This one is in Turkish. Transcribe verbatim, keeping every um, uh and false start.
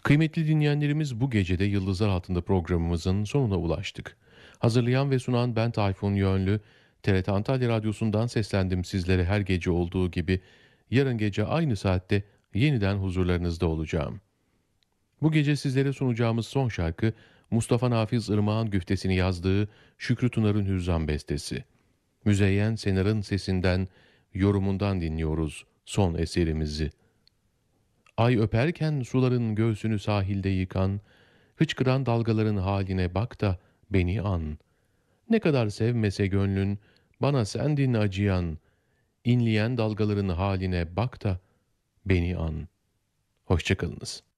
Kıymetli dinleyenlerimiz, bu gece de Yıldızlar Altında programımızın sonuna ulaştık. Hazırlayan ve sunan ben Tayfun Yönlü, T R T Antalya Radyosu'ndan seslendim sizlere her gece olduğu gibi. Yarın gece aynı saatte yeniden huzurlarınızda olacağım. Bu gece sizlere sunacağımız son şarkı, Mustafa Nafiz Irmak'ın güftesini yazdığı Şükrü Tunar'ın Hüzzam bestesi. Müzeyyen Senar'ın sesinden, yorumundan dinliyoruz son eserimizi. Ay öperken suların göğsünü sahilde yıkan, hıçkıran dalgaların haline bak da beni an. Ne kadar sevmese gönlün, bana sendin acıyan, inleyen dalgaların haline bak da beni an. Hoşça kalınız.